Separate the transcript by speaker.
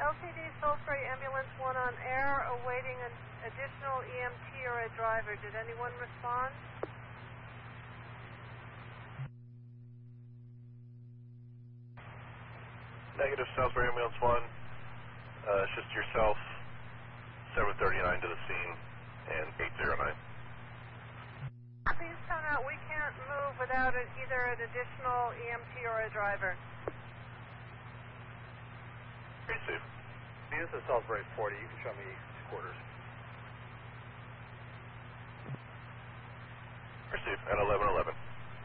Speaker 1: LTD Salisbury Ambulance 1 on air, awaiting an additional EMT or a driver. Did anyone respond?
Speaker 2: Negative, Salisbury Ambulance 1. It's just yourself, 739 to the scene, and 809.
Speaker 1: Please tone out. We can't move without either an additional EMT or a driver.
Speaker 2: Receive.
Speaker 3: This is Salisbury 40. You can show me quarters.
Speaker 2: Receive at 1111.